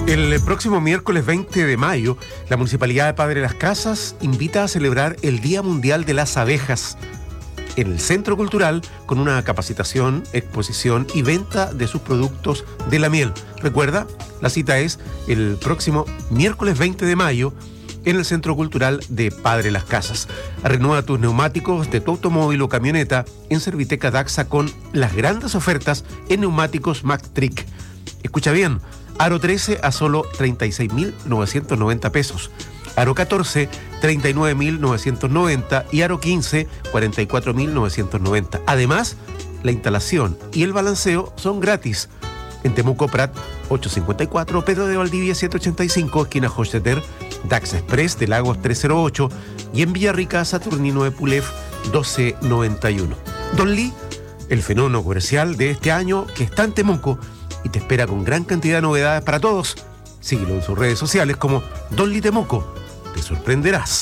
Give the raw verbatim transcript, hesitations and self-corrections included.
El próximo miércoles veinte de mayo, la Municipalidad de Padre Las Casas invita a celebrar el Día Mundial de las Abejas en el Centro Cultural con una capacitación, exposición y venta de sus productos de la miel. Recuerda, la cita es el próximo miércoles veinte de mayo en el Centro Cultural de Padre Las Casas. Renueva tus neumáticos de tu automóvil o camioneta en Serviteca Daxa con las grandes ofertas en neumáticos Mactric. Escucha bien, Aro trece a solo treinta y seis mil novecientos noventa pesos. Aro catorce, treinta y nueve mil novecientos noventa y Aro quince, cuarenta y cuatro mil novecientos noventa. Además, la instalación y el balanceo son gratis. En Temuco Prat ochocientos cincuenta y cuatro, Pedro de Valdivia setecientos ochenta y cinco, esquina Hocheter, Dax Express de Lagos trescientos ocho y en Villarrica Saturnino de Pulef doce noventa y uno. Don Lee, el fenómeno comercial de este año que está en Temuco y te espera con gran cantidad de novedades para todos. Síguelo en sus redes sociales como Don Lee Temuco. Te sorprenderás.